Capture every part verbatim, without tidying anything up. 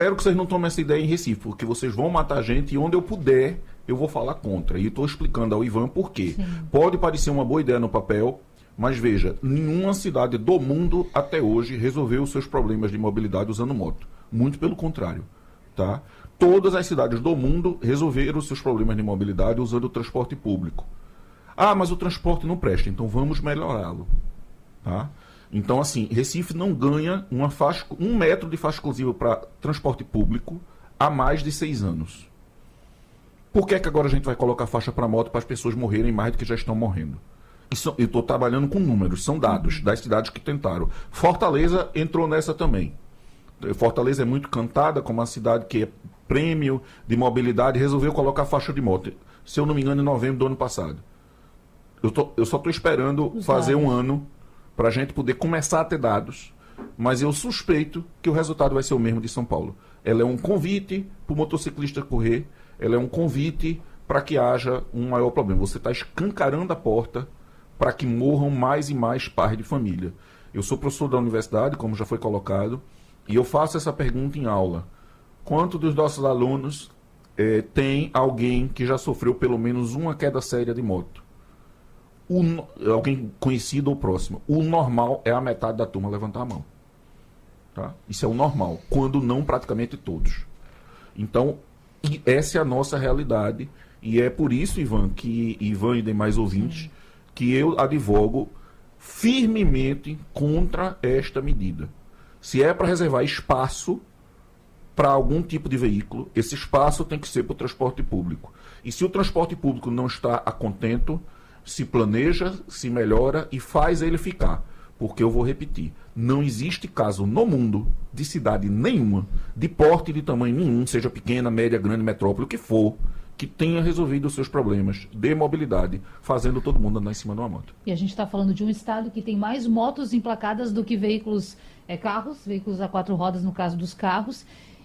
espero que vocês não tomem essa ideia em Recife, porque vocês vão matar a gente e onde eu puder, eu vou falar contra. E estou explicando ao Ivan por quê. Sim. Pode parecer uma boa ideia no papel, mas veja, nenhuma cidade do mundo até hoje resolveu os seus problemas de mobilidade usando moto. Muito pelo contrário, tá? Todas as cidades do mundo resolveram os seus problemas de mobilidade usando o transporte público. Ah, mas o transporte não presta, então vamos melhorá-lo, tá? Então, assim, Recife não ganha uma faixa, um metro de faixa exclusiva para transporte público há mais de seis anos. Por que é que agora a gente vai colocar faixa para moto para as pessoas morrerem mais do que já estão morrendo? Isso, eu estou trabalhando com números, são dados das cidades que tentaram. Fortaleza entrou nessa também. Fortaleza é muito cantada como uma cidade que é prêmio de mobilidade, resolveu colocar faixa de moto. Se eu não me engano, em novembro do ano passado. Eu, tô, eu só estou esperando Os fazer dados. um ano para a gente poder começar a ter dados, mas eu suspeito que o resultado vai ser o mesmo de São Paulo. Ela é um convite para o motociclista correr, ela é um convite para que haja um maior problema. Você está escancarando a porta para que morram mais e mais pais de família. Eu sou professor da universidade, como já foi colocado, e eu faço essa pergunta em aula. Quanto dos nossos alunos eh, tem alguém que já sofreu pelo menos uma queda séria de moto? O, alguém conhecido ou próximo. O normal é a metade da turma levantar a mão. Tá? Isso é o normal, quando não praticamente todos. Então, e essa é a nossa realidade, e é por isso, Ivan, que Ivan e demais ouvintes, Sim. que eu advogo firmemente contra esta medida. Se é para reservar espaço para algum tipo de veículo, esse espaço tem que ser para o transporte público. E se o transporte público não está a contento, se planeja, se melhora e faz ele ficar. Porque eu vou repetir, não existe caso no mundo de cidade nenhuma, de porte de tamanho nenhum, seja pequena, média, grande, metrópole, o que for, que tenha resolvido os seus problemas de mobilidade, fazendo todo mundo andar em cima de uma moto. E a gente está falando de um estado que tem mais motos emplacadas do que veículos, é, carros, veículos a quatro rodas no caso dos carros.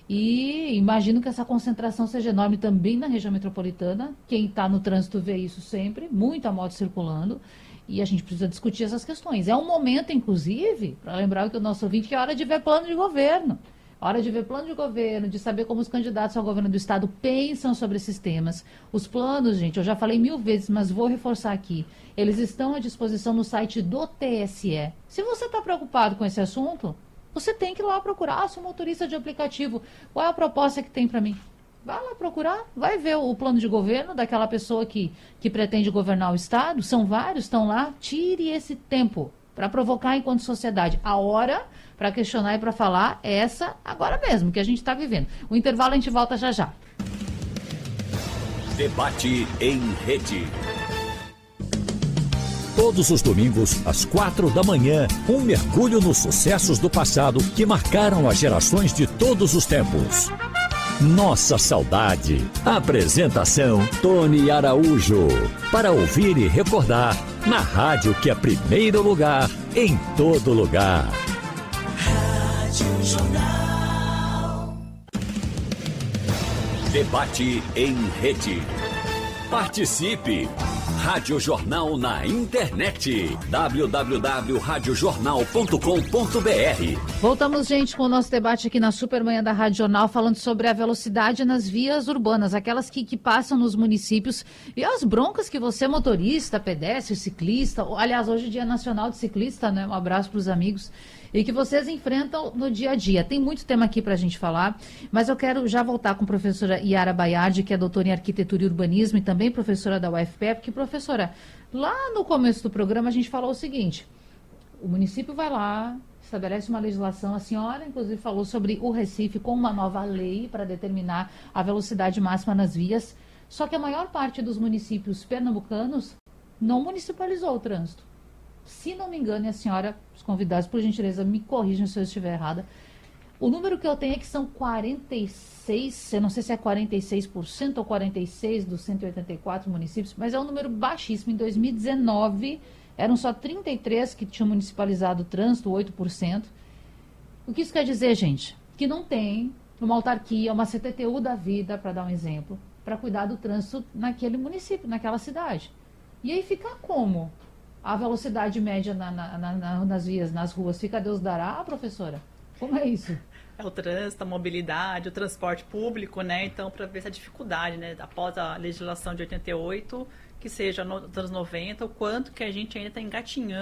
E imagino que essa concentração seja enorme também na região metropolitana. Quem está no trânsito vê isso sempre, muita moto circulando, e a gente precisa discutir essas questões. É um momento, inclusive, para lembrar que o nosso ouvinte, que é hora de ver plano de governo. Hora de ver plano de governo, de saber como os candidatos ao governo do estado pensam sobre esses temas. Os planos, gente, eu já falei mil vezes, mas vou reforçar aqui. Eles estão à disposição no site do T S E. Se você está preocupado com esse assunto, você tem que ir lá procurar, seu motorista de aplicativo, qual é a proposta que tem para mim? Vai lá procurar, vai ver o plano de governo daquela pessoa que, que pretende governar o estado, são vários, estão lá, tire esse tempo para provocar enquanto sociedade. A hora para questionar e para falar é essa agora mesmo, que a gente está vivendo. O intervalo a gente volta já já. Debate em rede. Todos os domingos, às quatro da manhã, um mergulho nos sucessos do passado que marcaram as gerações de todos os tempos. Nossa Saudade. Apresentação, Tony Araújo. Para ouvir e recordar, na rádio que é primeiro lugar, em todo lugar. Rádio Jornal. Debate em rede. Participe! Rádio Jornal na internet. w w w ponto rádio jornal ponto com ponto b r. Voltamos, gente, com o nosso debate aqui na Supermanhã da Rádio Jornal, falando sobre a velocidade nas vias urbanas, aquelas que, que passam nos municípios, e as broncas que você, motorista, pedestre, ciclista, aliás, hoje é Dia Nacional de Ciclista, né? Um abraço para os amigos. E que vocês enfrentam no dia a dia. Tem muito tema aqui para a gente falar, mas eu quero já voltar com a professora Yara Baiardi, que é doutora em Arquitetura e Urbanismo e também professora da U F P E, porque, professora, lá no começo do programa a gente falou o seguinte, o município vai lá, estabelece uma legislação, a senhora inclusive falou sobre o Recife com uma nova lei para determinar a velocidade máxima nas vias, só que a maior parte dos municípios pernambucanos não municipalizou o trânsito. Se não me engano, e a senhora, os convidados, por gentileza, me corrijam se eu estiver errada. O número que eu tenho é que são quarenta e seis, eu não sei se é quarenta e seis por cento ou quarenta e seis dos cento e oitenta e quatro municípios, mas é um número baixíssimo. Em dois mil e dezenove, eram só trinta e três que tinham municipalizado o trânsito, oito por cento. O que isso quer dizer, gente? Que não tem uma autarquia, uma C T T U da vida, para dar um exemplo, para cuidar do trânsito naquele município, naquela cidade. E aí fica como? A velocidade média na, na, na, nas vias, nas ruas, fica Deus dará, professora? Como é isso? é o trânsito, a mobilidade, o transporte público, né? Então, para ver essa dificuldade, né? Após a legislação de oitenta e oito, que seja nos anos noventa, o quanto que a gente ainda está engatinhando